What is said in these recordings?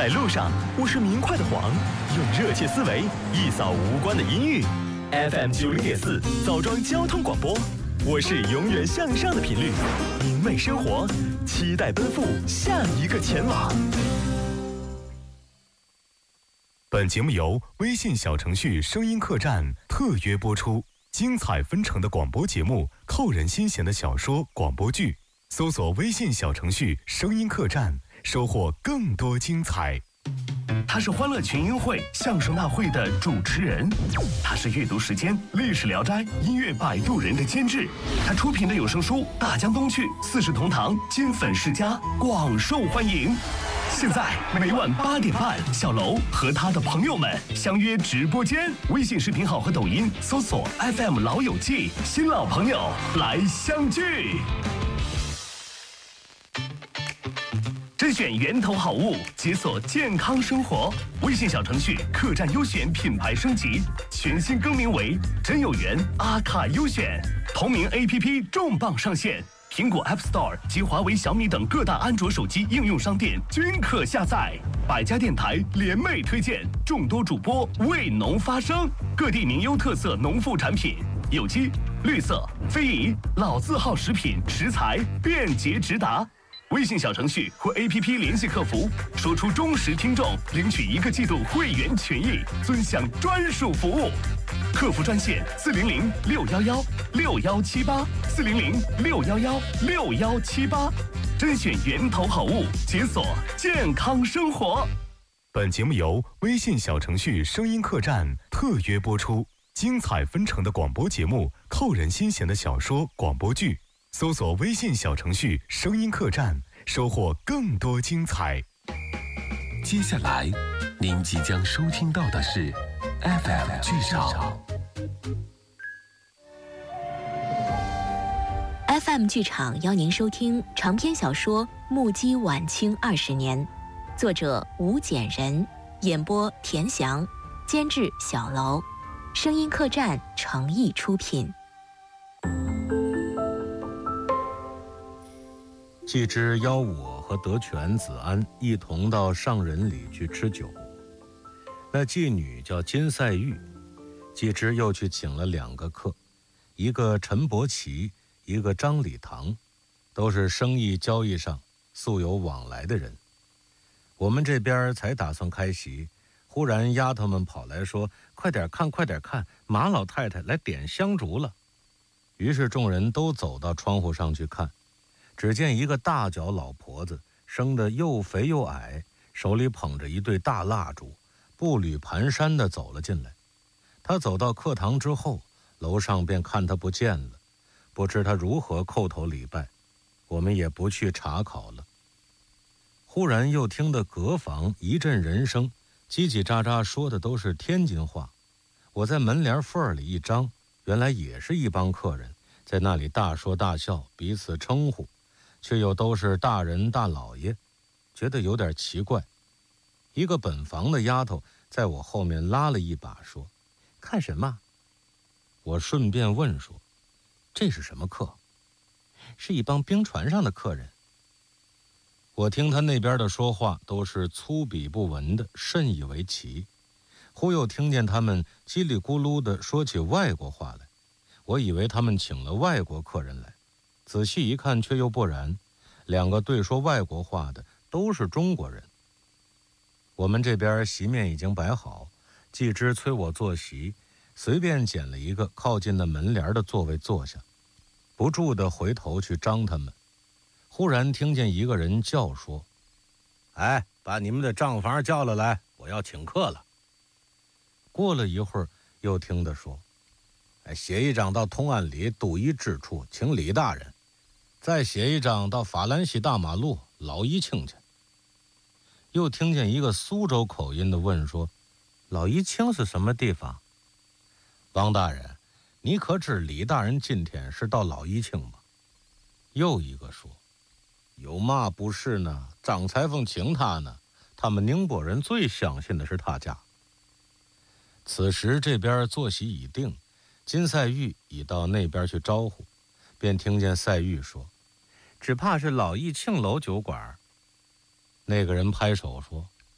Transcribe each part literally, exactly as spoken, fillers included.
在路上，我是明快的黄，用热切思维一扫无关的阴郁。F M 九零点四枣庄交通广播，我是永远向上的频率，明媚生活，期待奔赴下一个前往。本节目由微信小程序声音客栈特约播出，精彩纷呈的广播节目，扣人心弦的小说、广播剧，搜索微信小程序声音客栈，收获更多精彩。他是欢乐群英会相声大会的主持人，他是阅读时间历史聊斋音乐摆渡人的监制，他出品的有声书《大江东去》四世同堂金粉世家广受欢迎。现在每晚八点半，小楼和他的朋友们相约直播间，微信视频号和抖音搜索 F M 老友记，新老朋友来相聚。甄选源头好物，解锁健康生活。微信小程序客栈优选品牌升级，全新更名为真有缘阿卡优选。同名 A P P 重磅上线，苹果 App Store 及华为、小米等各大安卓手机应用商店均可下载。百家电台联袂推荐，众多主播为农发声，各地名优特色农副产品，有机、绿色、非遗、老字号食品食材便捷直达。微信小程序或 A P P 联系客服，说出忠实听众，领取一个季度会员权益，尊享专属服务。客服专线四零零六幺幺六幺七八四零零六幺幺六幺七八，甄选源头好物，解锁健康生活。本节目由微信小程序声音客栈特约播出，精彩纷呈的广播节目，扣人心弦的小说、广播剧。搜索微信小程序声音客栈，收获更多精彩。 接下来您即将收听到的是 F M 剧场。 F M 剧场邀您收听长篇小说《目击晚清二十年》，作者吴简人，演播田翔，监制小楼，声音客栈诚意出品。 季之邀我和德全、子安一同到上人里去吃酒。那妓女叫金赛玉，季之又去请了两个客，一个陈伯奇，一个张礼堂，都是生意交易上素有往来的人。我们这边才打算开席，忽然丫头们跑来说：“快点看，快点看，马老太太来点香烛了。”于是众人都走到窗户上去看。只见一个大脚老婆子，生得又肥又矮，手里捧着一对大蜡烛，步履蹒跚地走了进来。她走到课堂之后，楼上便看她不见了，不知她如何叩头礼拜，我们也不去查考了。忽然又听得隔房一阵人声，叽叽喳喳说的都是天津话。我在门帘缝里一张，原来也是一帮客人，在那里大说大笑，彼此称呼，却又都是大人大老爷，觉得有点奇怪。一个本房的丫头在我后面拉了一把，说：“看什么？”我顺便问说：“这是什么客？”“是一帮冰船上的客人。”我听他那边的说话都是粗鄙不文的，甚以为奇。忽又听见他们叽里咕噜地说起外国话来，我以为他们请了外国客人来，仔细一看却又不然，两个对说外国话的都是中国人。我们这边席面已经摆好，季之催我坐席，随便捡了一个靠近那门帘的座位坐下，不住地回头去张他们。忽然听见一个人叫说：“哎，把你们的账房叫了来，我要请客了。”过了一会儿，又听得说：“哎，写一张到通安里都一支处，请李大人；再写一张到法兰西大马路老一清去。”又听见一个苏州口音的问说：“老一清是什么地方？”“王大人，你可知李大人今天是到老一清吗？”又一个说：“有嘛不是呢？张裁缝请他呢，他们宁波人最相信的是他家。”此时这边坐席已定，金赛玉已到那边去招呼，便听见赛玉说：“只怕是老义庆楼酒馆。”那个人拍手说：“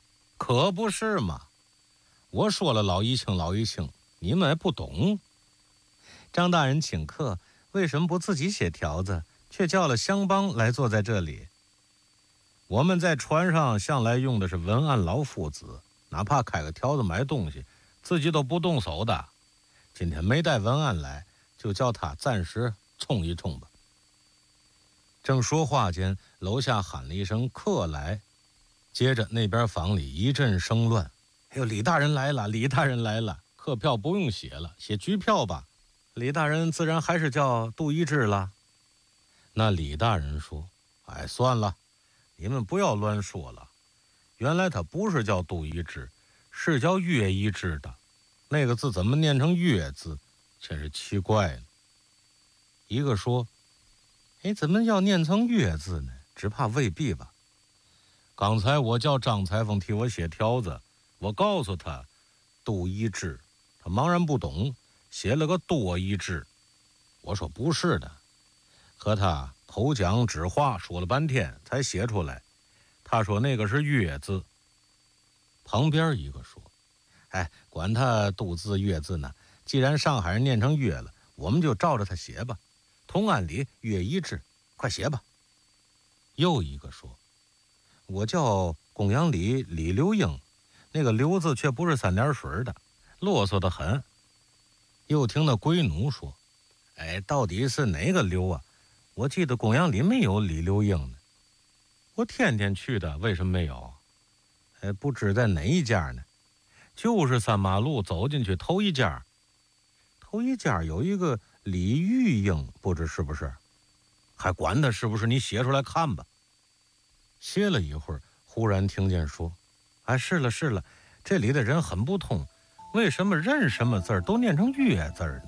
可不是嘛！我说了老一清老一清，你们还不懂。张大人请客，为什么不自己写条子，却叫了乡帮来坐在这里？我们在船上向来用的是文案老夫子，哪怕开个条子买东西，自己都不动手的。今天没带文案来，就叫他暂时冲一冲吧。正说话间，楼下喊了一声客来，接着那边房里一阵声乱。哎呦，李大人来了，李大人来了，客票不用写了，写局票吧。李大人自然还是叫杜一志了。那李大人说，哎，算了，你们不要乱说了，原来他不是叫杜一志，是叫岳一志的。那个字怎么念成岳字，真是奇怪了。一个说，哎，怎么要念成岳字呢？只怕未必吧。刚才我叫张裁缝替我写条子，我告诉他杜一志，他茫然不懂，写了个多一志。我说不是的，和他口讲指画说了半天才写出来，他说那个是岳字。旁边一个说，哎，管他杜字岳字呢，既然上海人念成岳了，我们就照着他写吧，同安里岳一志，快写吧。又一个说，我叫公羊里李留英，那个刘字却不是三点水的，啰嗦得很。又听那龟奴说，哎，到底是哪个刘啊？我记得公羊里没有李留英呢。我天天去的，为什么没有？哎，不知在哪一家呢？就是三马路走进去头一家，头一家有一个李玉英，不知是不是？还管他是不是，你写出来看吧。歇了一会儿，忽然听见说，哎，是了是了，这里的人很不通，为什么认什么字儿都念成岳字儿呢？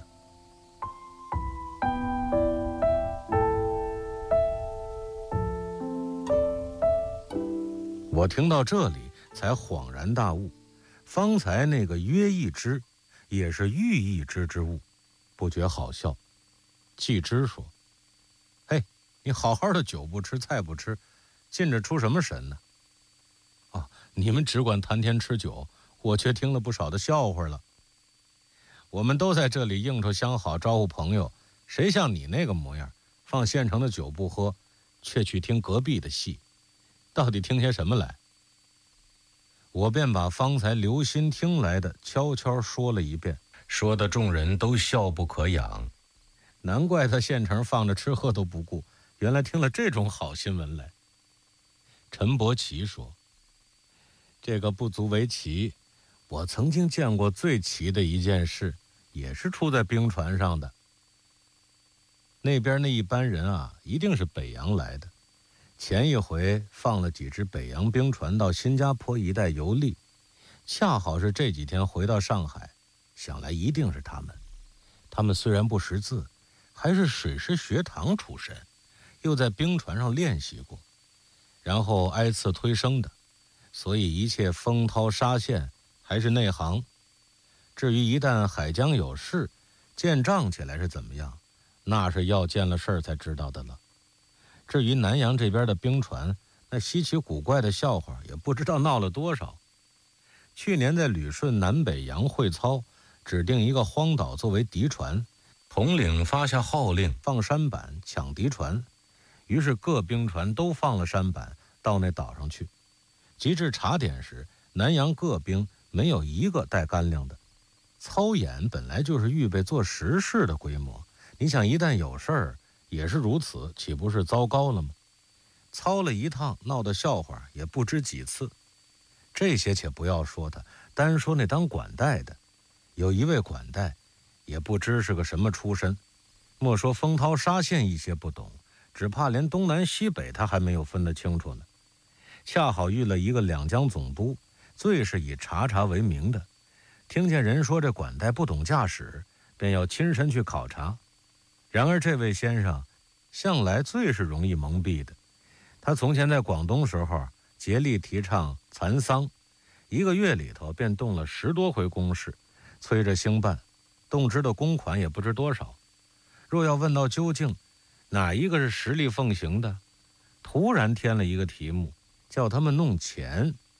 我听到这里才恍然大悟，方才那个约一之也是寓意之之物，不觉好笑。季之说，嘿，你好好的酒不吃菜不吃，进着出什么神呢？啊，你们只管谈天吃酒，我却听了不少的笑话了。我们都在这里应酬相好，招呼朋友，谁像你那个模样，放现成的酒不喝，却去听隔壁的戏，到底听些什么来？我便把方才留心听来的悄悄说了一遍，说的众人都笑不可仰。难怪他现成放着吃喝都不顾，原来听了这种好新闻来。陈伯奇说，这个不足为奇，我曾经见过最奇的一件事，也是出在冰船上的。那边那一班人啊，一定是北洋来的，前一回放了几只北洋冰船到新加坡一带游历，恰好是这几天回到上海，想来一定是他们。他们虽然不识字，还是水师学堂出身，又在冰船上练习过，然后挨次推升的，所以一切风涛沙线还是内行。至于一旦海疆有事，见仗起来是怎么样，那是要见了事儿才知道的了。至于南洋这边的冰船，那稀奇古怪的笑话也不知道闹了多少。去年在旅顺南北洋会操，指定一个荒岛作为敌船，统领发下号令放舢板抢敌船，于是各兵船都放了舢板到那岛上去。及至查点时，南洋各兵没有一个带干粮的。操演本来就是预备做实事的规模，你想一旦有事儿也是如此，岂不是糟糕了吗？操了一趟，闹的笑话也不知几次。这些且不要说他，单说那当管带的，有一位管带也不知是个什么出身，莫说风涛沙线一些不懂，只怕连东南西北他还没有分得清楚呢。恰好遇了一个两江总督，最是以查查为名的，听见人说这管带不懂驾驶，便要亲身去考察。然而这位先生向来最是容易蒙蔽的，他从前在广东时候竭力提倡蚕桑，一个月里头便动了十多回公事，催着兴办，动支的公款也不知多少。若要问到究竟哪一个是实力奉行的，突然添了一个题目，叫他们弄钱。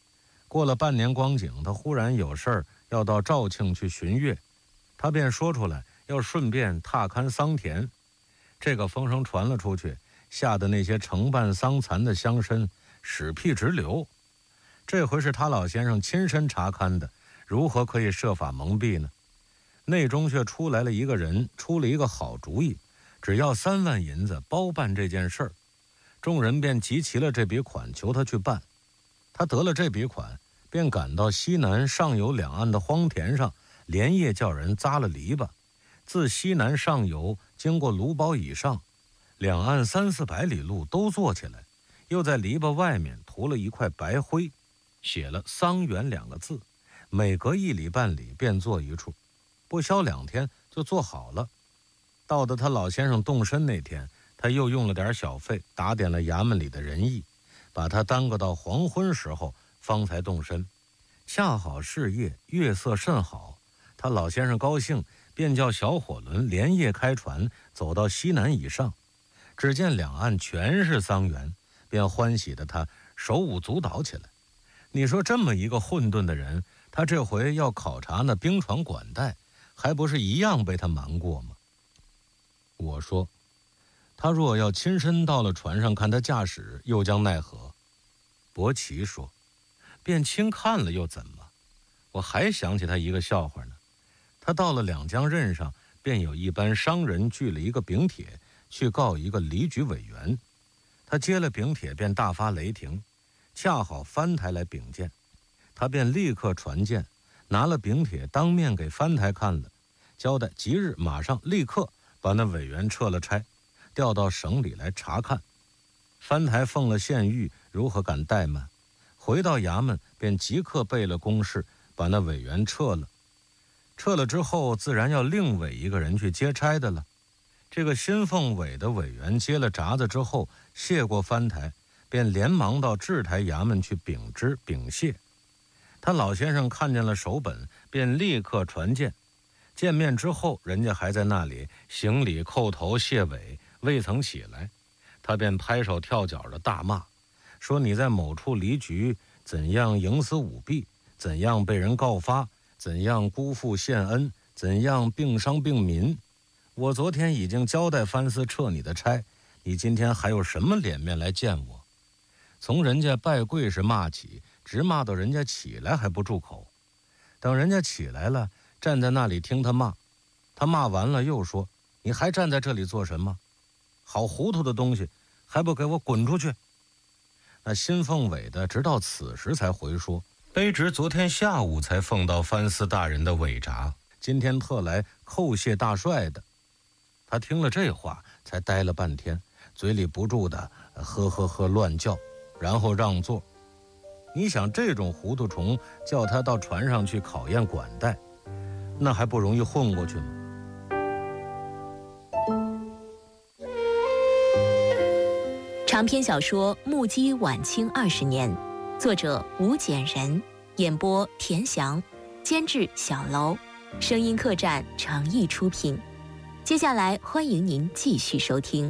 过了半年光景，他忽然有事儿要到肇庆去巡阅，他便说出来要顺便踏勘桑田。这个风声传了出去，吓得那些承办桑蚕的乡绅屎屁直流。这回是他老先生亲身查勘的，如何可以设法蒙蔽呢？内中却出来了一个人，出了一个好主意，只要三万银子包办这件事儿。众人便集齐了这笔款，求他去办。他得了这笔款，便赶到西南上游两岸的荒田上，连夜叫人扎了篱笆，自西南上游经过卢堡以上，两岸三四百里路都做起来，又在篱笆外面涂了一块白灰，写了桑园两个字，每隔一里半里便做一处，不消两天就做好了。到的他老先生动身那天，他又用了点小费打点了衙门里的人意，把他耽搁到黄昏时候方才动身。恰好是夜，月色甚好，他老先生高兴，便叫小火轮连夜开船走到西南以上，只见两岸全是桑园，便欢喜的他手舞足蹈起来。你说这么一个混沌的人，他这回要考察那冰船管带，还不是一样被他瞒过吗？我说，他若要亲身到了船上看他驾驶，又将奈何？伯奇说，便亲看了又怎么？我还想起他一个笑话呢。他到了两江任上，便有一班商人聚了一个禀帖，去告一个离局委员。他接了禀帖，便大发雷霆，恰好藩台来禀见，他便立刻传见，拿了禀帖当面给藩台看了，交代即日马上立刻把那委员撤了差，调到省里来查看。藩台奉了县谕，如何敢怠慢？回到衙门便即刻备了公事，把那委员撤了。撤了之后，自然要另委一个人去接差的了。这个新奉委的委员接了札子之后，谢过藩台，便连忙到制台衙门去禀知禀谢。他老先生看见了手本，便立刻传见。见面之后，人家还在那里行礼叩头谢尾，未曾起来，他便拍手跳脚的大骂，说你在某处离局，怎样营私舞弊，怎样被人告发，怎样辜负县恩，怎样并伤病民。我昨天已经交代藩司撤你的差，你今天还有什么脸面来见我？从人家拜跪时骂起，直骂到人家起来还不住口。等人家起来了，站在那里听他骂，他骂完了又说，你还站在这里做什么？好糊涂的东西，还不给我滚出去！那新奉委的直到此时才回说，卑职昨天下午才奉到藩司大人的委札，今天特来叩谢大帅的。他听了这话，才呆了半天，嘴里不住的呵呵呵乱叫，然后让座。你想这种糊涂虫叫他到船上去考验管带，那还不容易混过去吗？ 长篇小说《目击晚清二十年》，作者吴简人，演播田翔，监制小楼，声音客栈诚意出品。接下来欢迎您继续收听。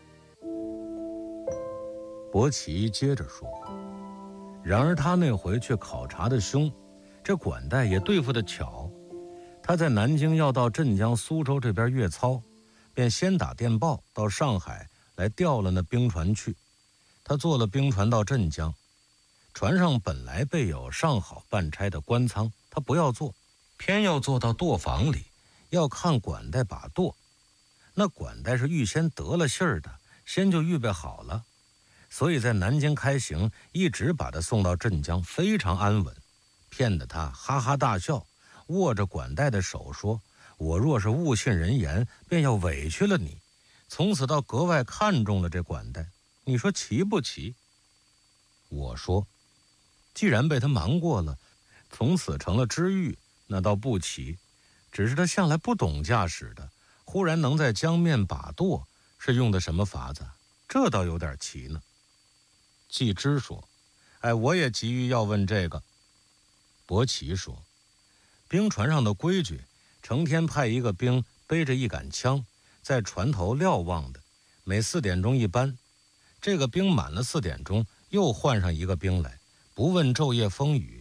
伯奇接着说，然而他那回去考察的凶，这管带也对付的巧。他在南京要到镇江、苏州这边阅操，便先打电报到上海来调了那冰船去。他坐了冰船到镇江，船上本来备有上好办差的官舱，他不要坐，偏要坐到舵房里，要看管带把舵。那管带是预先得了信儿的，先就预备好了，所以在南京开行，一直把他送到镇江，非常安稳，骗得他哈哈大笑，握着管带的手说，我若是误信人言，便要委屈了你，从此倒格外看重了这管带，你说奇不奇？我说，既然被他瞒过了，从此成了知遇，那倒不奇，只是他向来不懂驾驶的，忽然能在江面把舵，是用的什么法子？这倒有点奇呢。季之说，哎，我也急于要问这个。伯奇说，冰船上的规矩，成天派一个兵背着一杆枪，在船头瞭望的，每四点钟一班，这个兵满了四点钟，又换上一个兵来，不问昼夜风雨，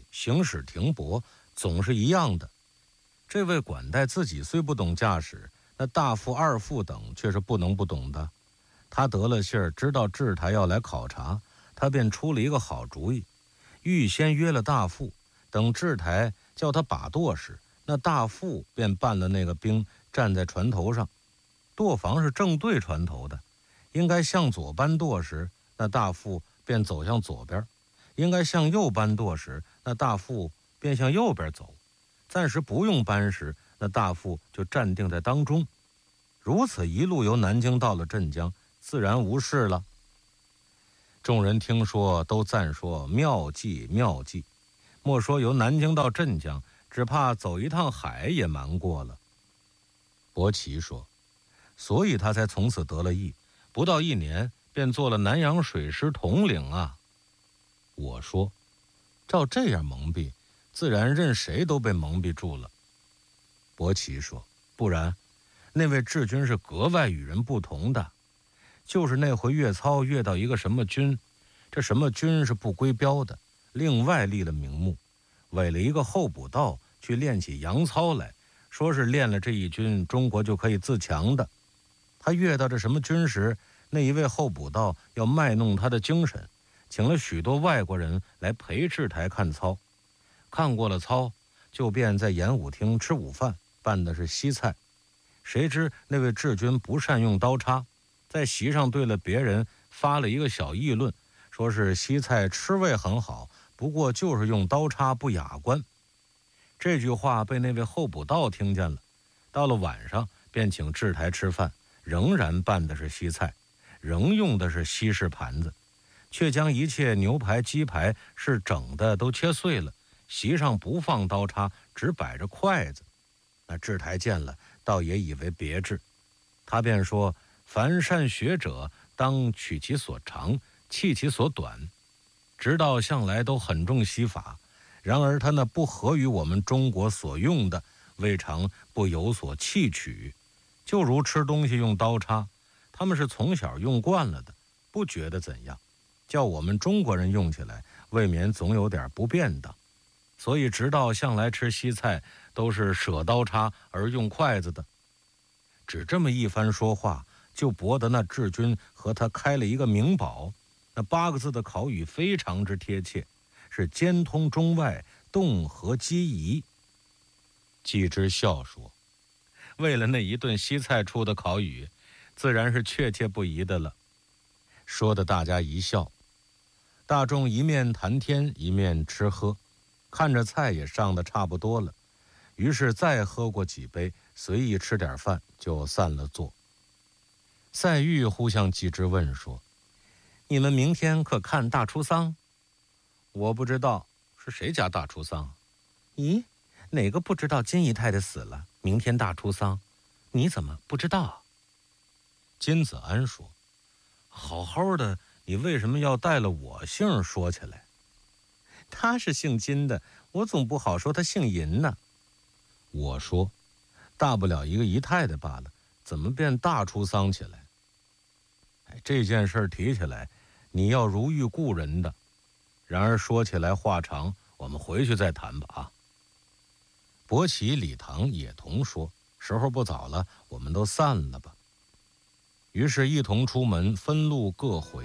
行驶停泊总是一样的。这位管带自己虽不懂驾驶，那大副、二副等却是不能不懂的。他得了信儿，知道制台要来考察，他便出了一个好主意，预先约了大副，等制台叫他把舵时，那大副便扮了那个兵，站在船头上。舵房是正对船头的，应该向左搬舵时，那大副便走向左边；应该向右搬舵时，那大副便向右边走；暂时不用搬时，那大副就站定在当中。如此一路由南京到了镇江，自然无事了。众人听说，都赞说妙计妙计。莫说由南京到镇江，只怕走一趟海也瞒过了。伯奇说，所以他才从此得了意，不到一年便做了南洋水师统领啊。我说，照这样蒙蔽，自然任谁都被蒙蔽住了。伯奇说，不然，那位治军是格外与人不同的。就是那回阅操阅到一个什么军，这什么军是不归标的，另外立了名目，委了一个候补道去练起洋操来，说是练了这一军，中国就可以自强的。他阅到这什么军时，那一位候补道要卖弄他的精神，请了许多外国人来陪制台看操。看过了操，就便在演武厅吃午饭，办的是西菜。谁知那位治军不善用刀叉，在席上对了别人发了一个小议论，说是西菜吃味很好，不过就是用刀叉不雅观。这句话被那位候补道听见了，到了晚上便请制台吃饭，仍然办的是西菜，仍用的是西式盘子，却将一切牛排鸡排是整的都切碎了，席上不放刀叉，只摆着筷子。那制台见了，倒也以为别致，他便说，凡善学者当取其所长，弃其所短。直道向来都很重西法，然而他那不合于我们中国所用的，未尝不有所弃取。就如吃东西用刀叉，他们是从小用惯了的，不觉得怎样，叫我们中国人用起来，未免总有点不便当。所以直道向来吃西菜都是舍刀叉而用筷子的。只这么一番说话，就博得那治军和他开了一个名宝。那八个字的考语非常之贴切，是兼通中外，动和机宜。季之笑说，为了那一顿西菜出的考语，自然是确切不疑的了。说的大家一笑，大众一面谈天，一面吃喝，看着菜也上得差不多了，于是再喝过几杯，随意吃点饭，就散了座。赛玉忽向季之问说，你们明天可看大出丧？我不知道，是谁家大出丧？咦，哪个不知道金姨太太死了，明天大出丧？你怎么不知道？金子安说，好好的，你为什么要带了我姓说起来？他是姓金的，我总不好说他姓银呢。我说，大不了一个姨太太罢了，怎么便大出丧起来？哎，这件事提起来，你要如遇故人的。然而说起来话长，我们回去再谈吧啊。伯奇、李唐也同说，时候不早了，我们都散了吧。于是一同出门，分路各回。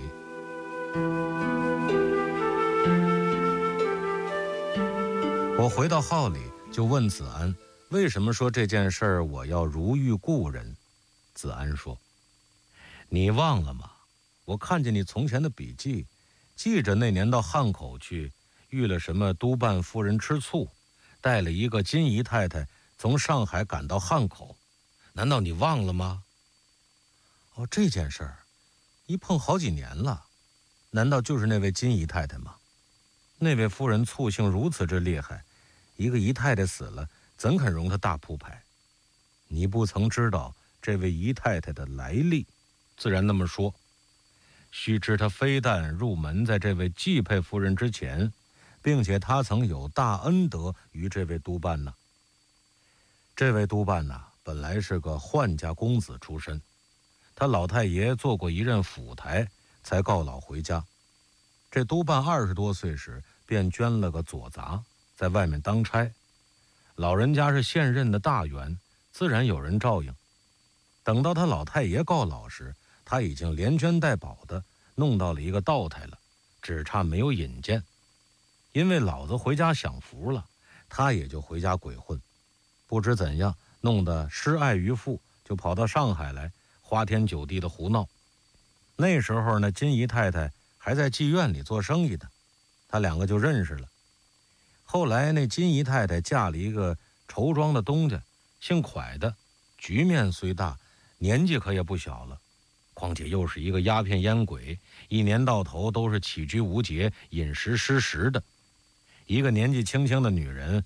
我回到号里，就问子安，为什么说这件事儿我要如遇故人？子安说，你忘了吗？我看见你从前的笔记，记着那年到汉口去，遇了什么督办夫人吃醋，带了一个金姨太太从上海赶到汉口，难道你忘了吗？哦，这件事儿一碰好几年了，难道就是那位金姨太太吗？那位夫人醋性如此之厉害，一个姨太太死了，怎肯容她大铺排？你不曾知道这位姨太太的来历，自然那么说。须知她非但入门在这位季佩夫人之前，并且她曾有大恩德于这位督办呢。这位督办呐，本来是个宦家公子出身，他老太爷做过一任府台，才告老回家。这督办二十多岁时，便捐了个左杂， 在外面当差，老人家是现任的大员，自然有人照应。等到他老太爷告老时，他已经连捐带保的弄到了一个道台了，只差没有引荐。因为老子回家享福了，他也就回家鬼混，不知怎样弄得失爱于父，就跑到上海来花天酒地的胡闹。那时候呢，金姨太太还在妓院里做生意的，他两个就认识了。后来那金姨太太嫁了一个绸庄的东家，姓蒯的，局面虽大，年纪可也不小了，况且又是一个鸦片烟鬼，一年到头都是起居无节，饮食失时的。一个年纪轻轻的女人